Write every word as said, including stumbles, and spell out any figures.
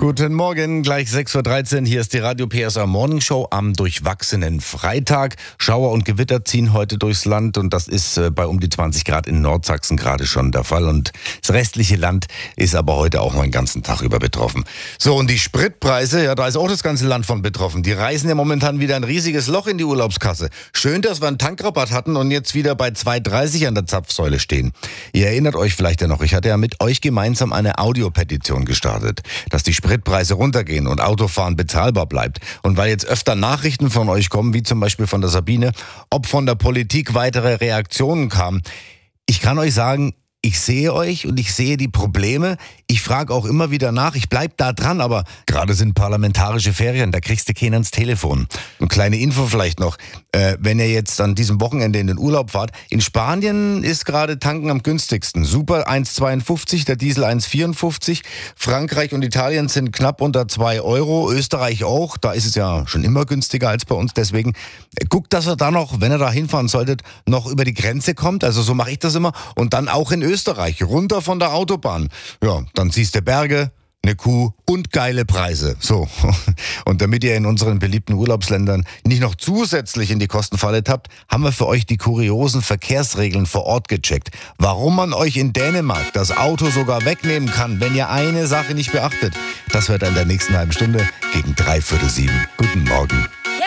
Guten Morgen, gleich sechs Uhr dreizehn. Hier ist die Radio P S A Morning Show am durchwachsenen Freitag. Schauer und Gewitter ziehen heute durchs Land und das ist äh, bei um die zwanzig Grad in Nordsachsen gerade schon der Fall. Und das restliche Land ist aber heute auch noch den ganzen Tag über betroffen. So, und die Spritpreise, ja, da ist auch das ganze Land von betroffen. Die reißen ja momentan wieder ein riesiges Loch in die Urlaubskasse. Schön, dass wir einen Tankrabatt hatten und jetzt wieder bei zwei dreißig an der Zapfsäule stehen. Ihr erinnert euch vielleicht ja noch, ich hatte ja mit euch gemeinsam eine Audiopetition gestartet, dass die Spritpreise runtergehen und Autofahren bezahlbar bleibt. Und weil jetzt öfter Nachrichten von euch kommen, wie zum Beispiel von der Sabine, ob von der Politik weitere Reaktionen kamen. Ich kann euch sagen, ich sehe euch und ich sehe die Probleme. Ich frage auch immer wieder nach. Ich bleib da dran, aber gerade sind parlamentarische Ferien, da kriegst du keinen ans Telefon. Eine kleine Info vielleicht noch. Äh, wenn ihr jetzt an diesem Wochenende in den Urlaub fahrt, in Spanien ist gerade tanken am günstigsten. Super eins Komma zweiundfünfzig, der Diesel eins Komma vierundfünfzig. Frankreich und Italien sind knapp unter zwei Euro. Österreich auch. Da ist es ja schon immer günstiger als bei uns. Deswegen äh, guckt, dass ihr da noch, wenn ihr da hinfahren solltet, noch über die Grenze kommt. Also so mache ich das immer. Und dann auch in Österreich. Österreich, runter von der Autobahn. Ja, dann siehst du Berge, eine Kuh und geile Preise. So. Und damit ihr in unseren beliebten Urlaubsländern nicht noch zusätzlich in die Kostenfalle tappt, haben wir für euch die kuriosen Verkehrsregeln vor Ort gecheckt. Warum man euch in Dänemark das Auto sogar wegnehmen kann, wenn ihr eine Sache nicht beachtet. Das wird in der nächsten halben Stunde gegen dreiviertel sieben. Guten Morgen.